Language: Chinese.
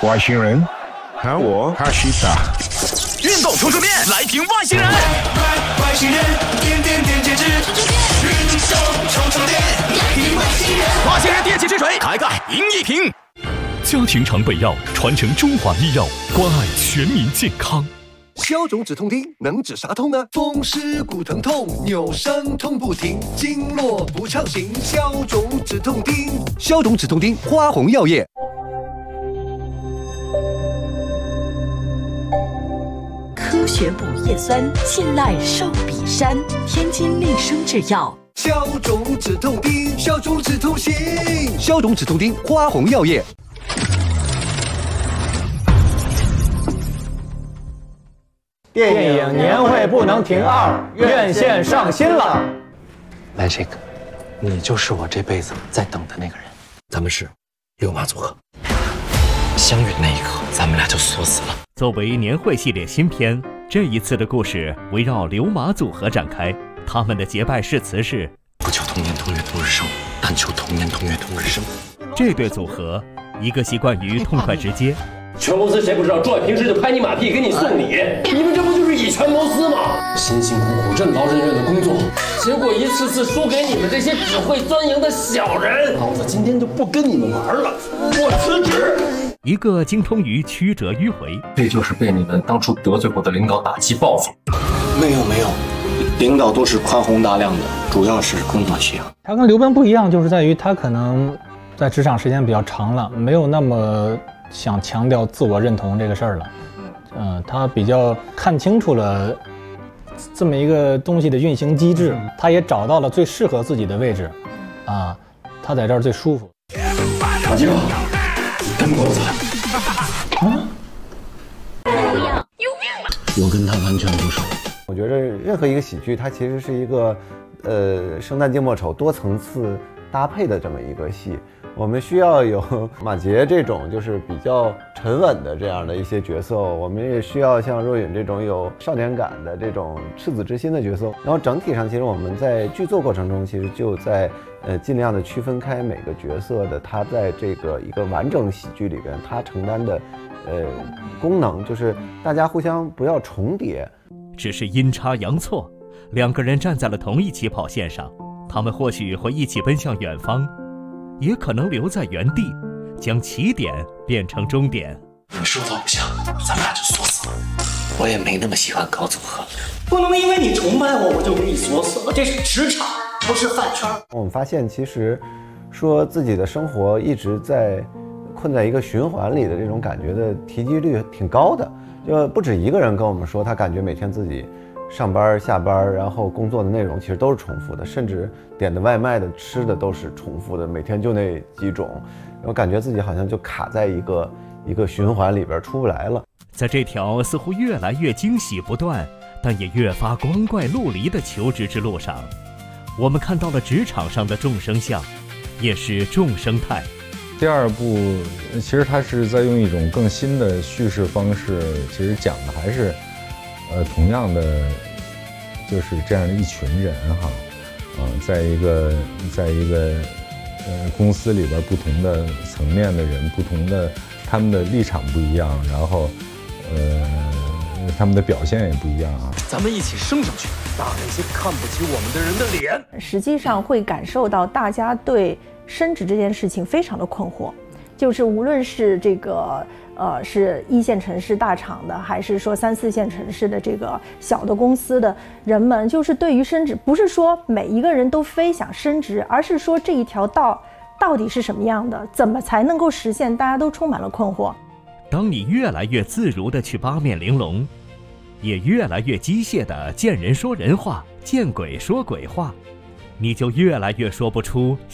外星人，喊我哈西达。 运动冲冲面，来瓶外星人。外星人，点点点截止。运动冲冲面，来瓶外星人。外星人电解质水，开盖赢一瓶。 家庭常备药，传承中华医药，关爱全民健康。 消肿止痛丁能止啥痛呢？风湿骨疼痛，扭伤痛不停，经络不畅行，消肿止痛丁。消肿止痛丁，花红药业。 科学补叶酸，信赖寿比山，天津利生制药。 消肿止痛丁，消肿止痛行。消肿止痛丁，花红药业。 电影年会不能停2，院线上新了。 Magic， 你就是我这辈子在等的那个人。咱们是六马组合，相遇的那一刻，咱们俩就锁死了。 作为年会系列新片，这一次的故事围绕刘马组合展开。他们的结拜誓词是： 不求同年同月同日生，但求同年同月同日生。 这对组合，一个习惯于痛快直接。 全公司谁不知道壮平时就拍你马屁给你送礼，你们这不就是以权谋私吗？辛辛苦苦任劳任怨的工作，结果一次次输给你们这些只会钻营的小人。老子今天就不跟你们玩了，我辞职。 一个精通于曲折迂回， 这就是被你们当初得罪过的领导打击报复。没有，领导都是宽宏大量的，主要是工作需要。 他跟刘奔不一样，就是在于他可能在职场时间比较长了，没有那么想强调自我认同这个事儿了。他比较看清楚了这么一个东西的运行机制，他也找到了最适合自己的位置，他在这儿最舒服。 马季跟我走。 我跟他完全不熟。 我觉得任何一个喜剧，它其实是一个生旦净末丑多层次搭配的这么一个戏。我们需要有马杰这种就是比较沉稳的这样的一些角色，我们也需要像若允这种有少年感的这种赤子之心的角色。然后整体上，其实我们在剧作过程中，其实就在尽量的区分开每个角色的他在这个一个完整喜剧里边他承担的功能，就是大家互相不要重叠。 只是阴差阳错，两个人站在了同一起跑线上，他们或许会一起奔向远方，也可能留在原地，将起点变成终点。 你说的不像，咱们俩就锁死了。我也没那么喜欢搞组合， 不能因为你崇拜我就给你锁死了，这是职场，不是饭圈。 我们发现，其实说自己的生活一直在困在一个循环里的这种感觉的提及率挺高的，就不止一个人跟我们说，他感觉每天自己上班下班，然后工作的内容其实都是重复的，甚至点的外卖的吃的都是重复的，每天就那几种，然后感觉自己好像就卡在一个循环里边出不来了。 在这条似乎越来越惊喜不断，但也越发光怪陆离的求职之路上，我们看到了职场上的众生相，也是众生态。 第二部其实它是在用一种更新的叙事方式，其实讲的还是同样的就是这样的一群人哈，在一个公司里边不同的层面的人，不同的他们的立场不一样，然后他们的表现也不一样啊。 咱们一起升上去，打那些看不起我们的人的脸。 实际上会感受到大家对升职这件事情非常的困惑，就是无论是这个是1线城市大厂的，还是说3、4线城市的这个小的公司的人们，就是对于升职，不是说每一个人都非想升职，而是说这一条道到底是什么样的，怎么才能够实现，大家都充满了困惑。 当你越来越自如地去八面玲珑，也越来越机械地见人说人话，见鬼说鬼话，你就越来越说不出